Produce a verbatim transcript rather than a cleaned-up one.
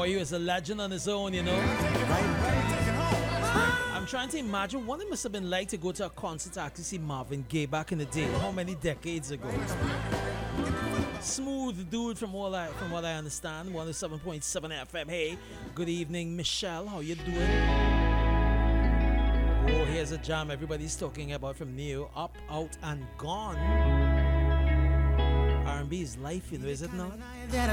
boy, he was a legend on his own, you know. I'm trying to imagine what it must have been like to go to a concert to actually see Marvin Gaye back in the day. How many decades ago? Smooth dude from all I, from what I understand. one oh seven point seven F M. Hey, good evening, Michelle. How you doing? Oh, here's a jam everybody's talking about from Neo. Up, Out, and Gone. R and B is life, you know, is it not? That